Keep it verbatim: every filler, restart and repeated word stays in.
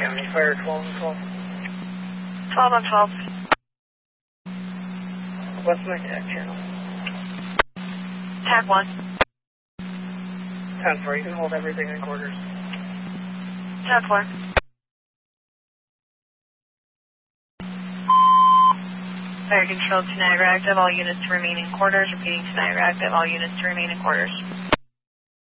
County Fire twelve and twelve. twelve on twelve. What's my tag channel? Tag one. ten four, you can hold everything in quarters. Tag four. Fire control to Niagara active, all units to remain in quarters. Repeating to Niagara active, all units to remain in quarters.